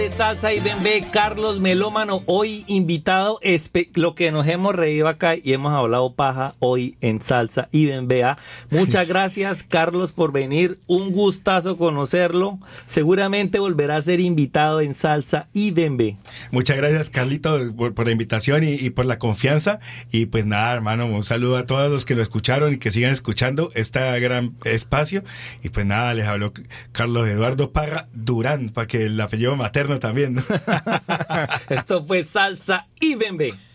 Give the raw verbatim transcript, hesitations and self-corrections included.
Salsa y Bembe, Carlos Melómano, hoy invitado, espe- lo que nos hemos reído acá y hemos hablado paja hoy en Salsa y Bembe. ¿Ah? Muchas gracias, Carlos, por venir, un gustazo conocerlo, seguramente volverá a ser invitado en Salsa y Bembe. Muchas gracias, Carlito, por, por la invitación y, y por la confianza, y pues nada, hermano, un saludo a todos los que lo escucharon y que sigan escuchando este gran espacio, y pues nada, les habló Carlos Eduardo Parra Durán, para que el apellido materno también, ¿no? Esto fue Salsa y Bembe.